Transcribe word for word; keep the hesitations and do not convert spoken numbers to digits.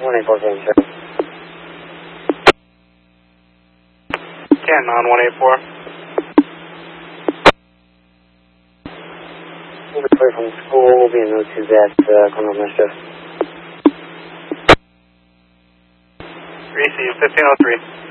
one eight four, sir. Canton on one eight four. We'll be clear from school. We'll be in those two that uh, Colonel Mischief. Receive fifteen oh three.